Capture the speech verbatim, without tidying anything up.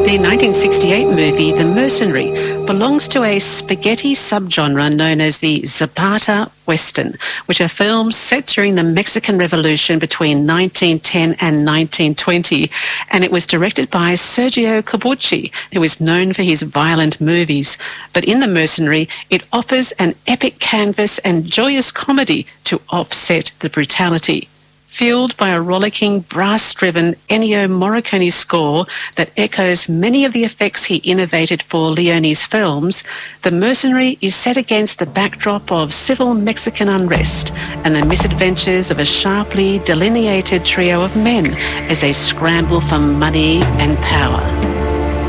The nineteen sixty-eight movie The Mercenary belongs to a spaghetti subgenre known as the Zapata Western, which are films set during the Mexican Revolution between nineteen ten and nineteen twenty, and it was directed by Sergio Corbucci, who is known for his violent movies. But in The Mercenary, it offers an epic canvas and joyous comedy to offset the brutality. Fueled by a rollicking, brass-driven Ennio Morricone score that echoes many of the effects he innovated for Leone's films, The Mercenary is set against the backdrop of civil Mexican unrest and the misadventures of a sharply delineated trio of men as they scramble for money and power.